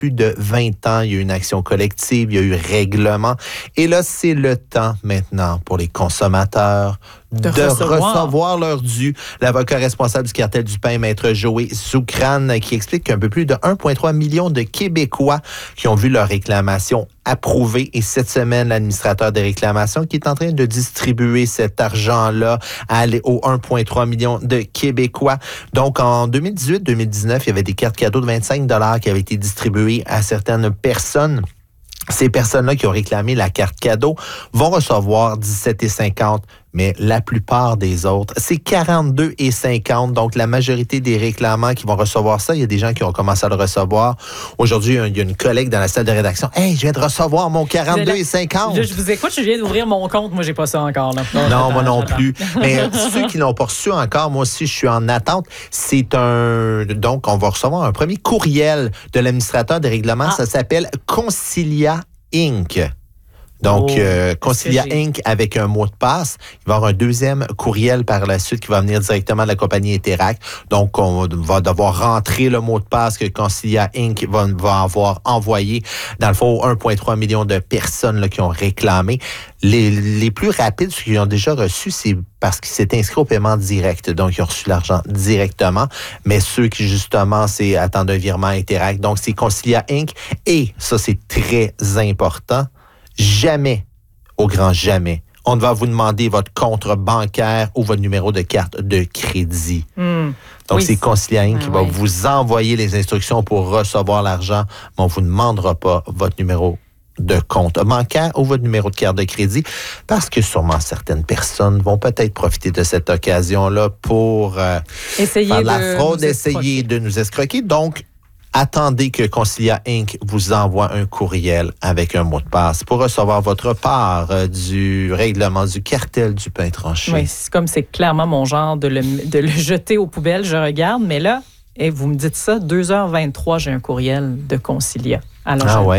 plus de 20 ans. Il y a eu une action collective, il y a eu règlement. Et là, c'est le temps maintenant pour les consommateurs de recevoir leur dû. L'avocat responsable du cartel du pain, Maître Joey Zoukran, qui explique qu'un peu plus de 1,3 million de Québécois qui ont vu leur réclamation approuvée. Et cette semaine, l'administrateur des réclamations qui est en train de distribuer cet argent-là aux 1,3 million de Québécois. Donc, en 2018-2019, il y avait des cartes cadeaux de 25 $ qui avaient été distribuées à certaines personnes. Ces personnes-là qui ont réclamé la carte cadeau vont recevoir 17,50 $, mais la plupart des autres, c'est 42,50 $. Donc, la majorité des réclamants qui vont recevoir ça, il y a des gens qui ont commencé à le recevoir. Aujourd'hui, il y a une collègue dans la salle de rédaction. « Hey, je viens de recevoir mon 42,50 $. Je vous écoute, je viens d'ouvrir mon compte. Moi, j'ai pas ça encore. Là. Non, moi non plus. Mais ceux qui n'ont pas reçu encore, moi aussi, je suis en attente. Donc, on va recevoir un premier courriel de l'administrateur des règlements. Ça s'appelle Concilia Inc. Donc, Concilia Inc. avec un mot de passe. Il va y avoir un deuxième courriel par la suite qui va venir directement de la compagnie Interact. Donc, on va devoir rentrer le mot de passe que Concilia Inc. va avoir envoyé. Dans le fond, 1,3 million de personnes là, qui ont réclamé. Les plus rapides, ceux qui ont déjà reçu, c'est parce qu'ils s'étaient inscrits au paiement direct. Donc, ils ont reçu l'argent directement. Mais ceux qui, justement, attendent un virement Interact. Donc, c'est Concilia Inc. Et ça, c'est très important. Jamais, au grand jamais, on va vous demander votre compte bancaire ou votre numéro de carte de crédit. Donc, c'est Concilia Inc. qui va vous envoyer les instructions pour recevoir l'argent, mais on ne vous demandera pas votre numéro de compte bancaire ou votre numéro de carte de crédit, parce que sûrement certaines personnes vont peut-être profiter de cette occasion-là pour faire de la fraude, essayer de nous escroquer. Donc, attendez que Concilia Inc. vous envoie un courriel avec un mot de passe pour recevoir votre part du règlement du cartel du pain tranché. Oui, c'est clairement mon genre de le jeter aux poubelles, je regarde, mais là, vous me dites ça, 2h23, j'ai un courriel de Concilia. Alors,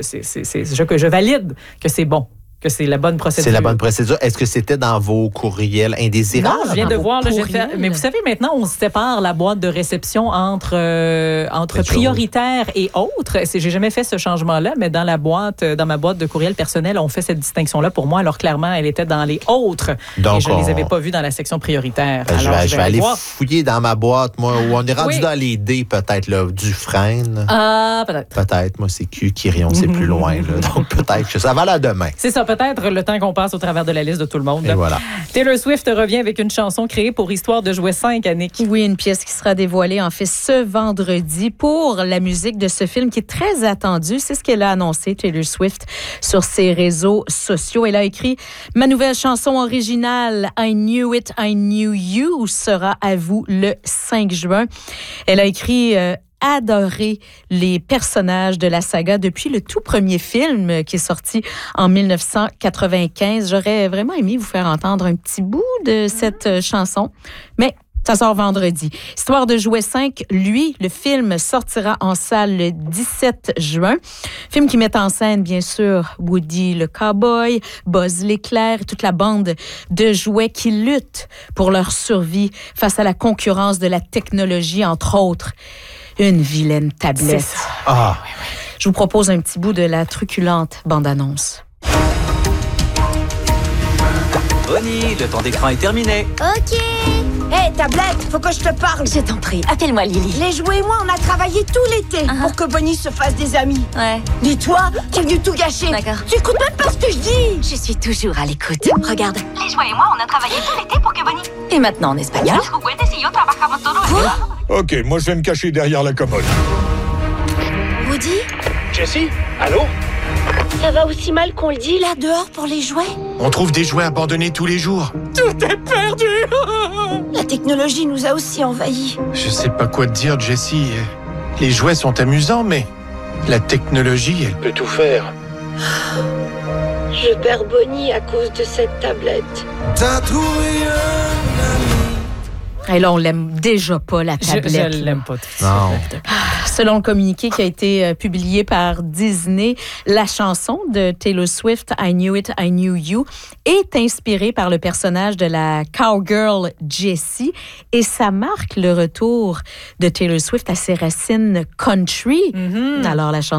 je valide que c'est bon. Que c'est la bonne procédure. C'est la bonne procédure. Est-ce que c'était dans vos courriels indésirables? Non, je viens de voir. Mais vous savez, maintenant, on sépare la boîte de réception entre prioritaire et autres. J'ai jamais fait ce changement-là, mais dans ma boîte de courriel personnel, on fait cette distinction-là pour moi. Alors, clairement, elle était dans les autres. Donc, et je ne les avais pas vues dans la section prioritaire. Je vais aller fouiller dans ma boîte, moi, où on est rendu dans les D, peut-être, là, Dufresne. Peut-être. Peut-être. Moi, c'est Quirion, c'est plus loin. Là. Donc, peut-être que ça va là demain. C'est ça. Peut-être le temps qu'on passe au travers de la liste de tout le monde. Et voilà. Taylor Swift revient avec une chanson créée pour Histoire de jouer 5, Annick. Oui, une pièce qui sera dévoilée en fait ce vendredi pour la musique de ce film qui est très attendu. C'est ce qu'elle a annoncé, Taylor Swift, sur ses réseaux sociaux. Elle a écrit « Ma nouvelle chanson originale, I Knew It, I Knew You, sera à vous le 5 juin. » Elle a écrit adoré les personnages de la saga depuis le tout premier film qui est sorti en 1995. J'aurais vraiment aimé vous faire entendre un petit bout de cette chanson, mais ça sort vendredi. Histoire de jouer 5, lui, le film sortira en salle le 17 juin. Film qui met en scène, bien sûr, Woody le cowboy, Buzz l'éclair, toute la bande de jouets qui luttent pour leur survie face à la concurrence de la technologie, entre autres. Une vilaine tablette. Je vous propose un petit bout de la truculente bande-annonce. Bonnie, le temps d'écran est terminé. OK. Hé, tablette, faut que je te parle. Je t'en prie, appelle-moi Lily. Les jouets et moi, on a travaillé tout l'été pour que Bonnie se fasse des amis. Ouais. Dis-toi, tu es venu tout gâcher. D'accord. Tu écoutes même pas ce que je dis. Je suis toujours à l'écoute. Regarde. Les jouets et moi, on a travaillé tout l'été pour que Bonnie... Et maintenant en espagnol. Los juguetes y yo trabajamos todo el día. Ok, moi je vais me cacher derrière la commode. Woody? Jessie, allô? Ça va aussi mal qu'on le dit, là, dehors, pour les jouets? On trouve des jouets abandonnés tous les jours. Tout est perdu. La technologie nous a aussi envahis. Je sais pas quoi te dire, Jessie. Les jouets sont amusants, mais la technologie, elle peut tout faire. Je perds Bonnie à cause de cette tablette. T'as trouvé un ami. Et là, on l'aime déjà pas, la tablette. Je l'aime pas. Non. Selon le communiqué qui a été publié par Disney, la chanson de Taylor Swift, I Knew It, I Knew You, est inspirée par le personnage de la cowgirl Jessie et ça marque le retour de Taylor Swift à ses racines country. Alors, la chanson